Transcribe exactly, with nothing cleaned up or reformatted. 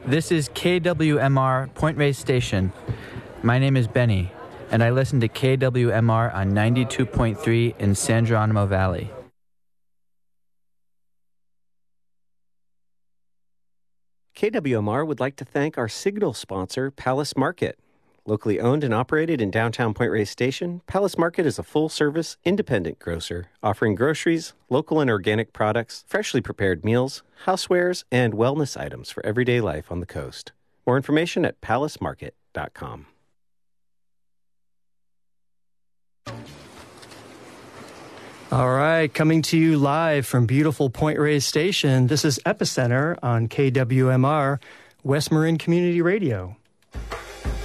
This is K W M R Point Reyes Station. My name is Benny, and I listen to K W M R on ninety-two point three in San Geronimo Valley. K W M R would like to thank our signal sponsor, Palace Market. Locally owned and operated in downtown Point Reyes Station, Palace Market is a full-service, independent grocer offering groceries, local and organic products, freshly prepared meals, housewares, and wellness items for everyday life on the coast. More information at palace market dot com. All right, coming to you live from beautiful Point Reyes Station, this is Epicenter on K W M R, West Marin Community Radio.